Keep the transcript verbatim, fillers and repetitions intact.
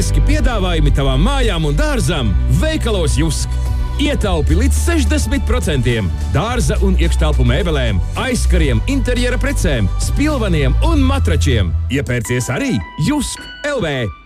lieliski piedāvājumi tavām mājām un dārzam veikalos Jusk. Ietaupi līdz sešdesmit procentiem dārza un iekštelpu mēbelēm, aizkariem, interjera precēm, spilvaniem un matračiem. Iepērcies arī Jusk L V.